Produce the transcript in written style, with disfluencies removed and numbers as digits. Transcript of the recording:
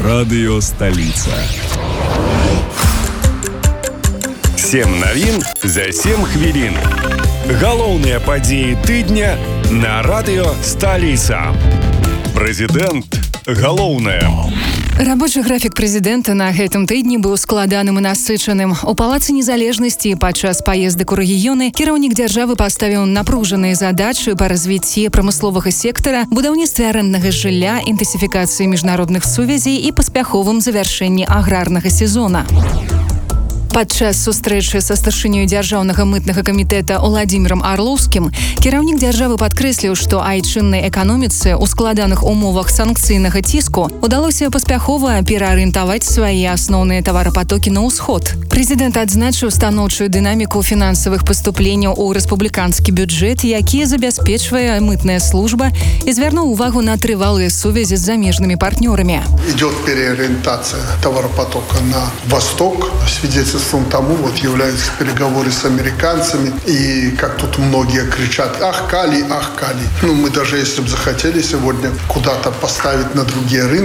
Радио «Столица». 7 навін за 7 хвілін. Галоўныя падзеі тыдня на радыё «Сталіца». Прэзідэнт галоўнае. Рабочы графік прэзідэнта на гэтым тыдні быў складаным і насычаным. У Палацы незалежнасці падчас паездак у рэгіёны кіраўнік дзяржавы паставіў напружаныя задачы па развіцці прамысловага сектара, будаўніцтве арэнднага жылля, інтэнсіфікацыі міжнародных сувязей і паспяховым завяршэнні аграрнага сезона. Падчас сустрэчы са старшынёй дзяржаўнага мытнага камітэта Уладзімірам Арлоўскім кіраўнік дзяржавы падкрэсліў, што айчыннай эканоміцы ў складаных умовах санкцыйнага ціску удалося паспяхова пераарыентаваць свае асноўныя таварапатокі на ўсход. Прэзідэнт адзначыў станоўчую дынаміку фінансавых паступленняў у рэспубліканскі бюджэт, які забяспечвае мытная служба, і звярнуў увагу на трывалыя сувязі з замежнымі партнёрамі. Идет переориентация товаропотока на восток. Свидетельством тому являются переговоры с американцами. И как тут многие кричат: ах, Кали, ах, Кали. Мы даже если бы захотели сегодня куда-то поставить на другие рынки,